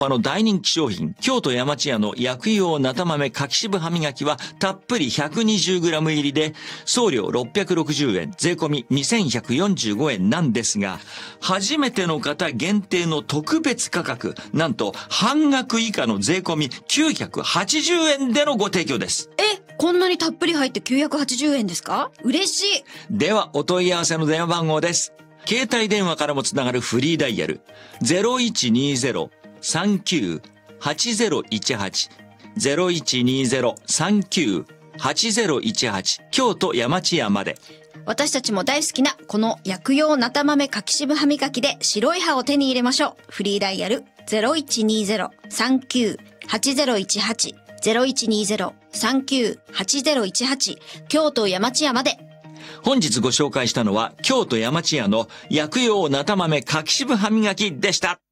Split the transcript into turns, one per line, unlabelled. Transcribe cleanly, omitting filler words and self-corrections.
大人気商品、京都山千屋の薬用なた豆柿渋歯磨きはたっぷり 120g 入りで送料660円、税込み2145円なんですが、初めての方限定の特別価格、なんと半額以下の税込み980円でのご提供です。
こんなにたっぷり入って980円ですか？嬉しい。
ではお問い合わせの電話番号です。携帯電話からもつながるフリーダイヤル 0120-39-8018 0120-39-8018 京都山千屋まで。
私たちも大好きなこの薬用なた豆柿渋歯磨きで白い歯を手に入れましょう。フリーダイヤル 0120-39-8018 0120-39-8018 京都山千屋まで。
本日ご紹介したのは京都山千屋の薬用なた豆柿渋歯磨きでした。